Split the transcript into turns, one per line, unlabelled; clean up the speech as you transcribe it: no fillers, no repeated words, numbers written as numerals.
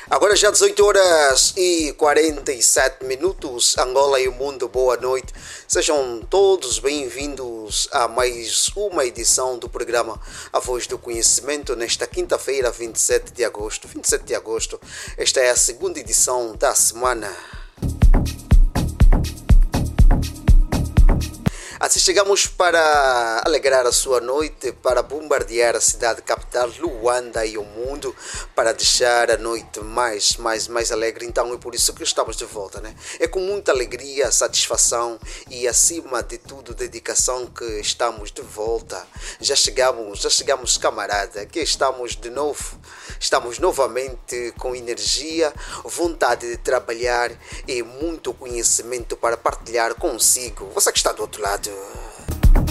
Agora já 18 horas e 47 minutos, Angola e o mundo, boa noite. Sejam todos bem-vindos a mais uma edição do programa A Voz do Conhecimento, nesta quinta-feira, 27 de agosto. 27 de agosto, esta é a segunda edição da semana. Assim chegamos para alegrar a sua noite, para bombardear a cidade capital, Luanda e o mundo, para deixar a noite mais alegre. Então é por isso que estamos de volta, né? É com muita alegria, satisfação e acima de tudo dedicação que estamos de volta. Já chegamos camarada, aqui estamos de novo. Estamos novamente com energia, vontade de trabalhar e muito conhecimento para partilhar consigo. Você que está do outro lado.